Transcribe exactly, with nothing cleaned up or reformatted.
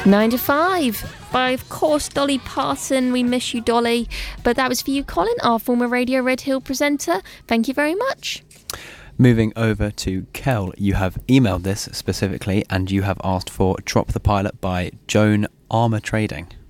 Nine to five by, of course, Dolly Parton. We miss you, Dolly. But that was for you, Colin, our former Radio Red Hill presenter. Thank you very much. Moving over to Kel, you have emailed this specifically and you have asked for Drop the Pilot by Joan Armour Trading.